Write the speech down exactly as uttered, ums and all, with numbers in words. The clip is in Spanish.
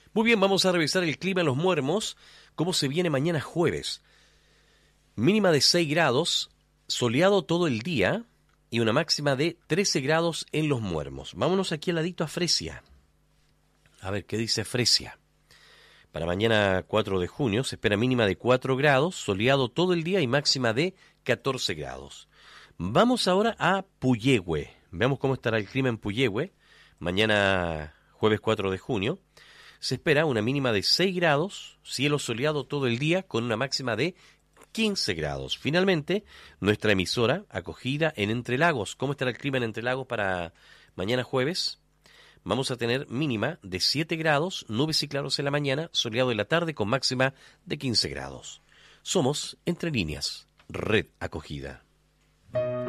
Muy bien, vamos a revisar el clima en Los Muermos, cómo se viene mañana jueves. Mínima de seis grados, soleado todo el día y una máxima de trece grados en Los Muermos. Vámonos aquí al ladito a Fresia. A ver, ¿qué dice Fresia? Para mañana cuatro de junio se espera mínima de cuatro grados, soleado todo el día y máxima de catorce grados. Vamos ahora a Puyehue. Veamos cómo estará el clima en Puyehue. Mañana jueves cuatro de junio. Se espera una mínima de seis grados, cielo soleado todo el día con una máxima de quince grados. Finalmente, nuestra emisora acogida en Entre Lagos. ¿Cómo estará el clima en Entre Lagos para mañana jueves? Vamos a tener mínima de siete grados, nubes y claros en la mañana, soleado en la tarde con máxima de quince grados. Somos Entre Líneas, red acogida.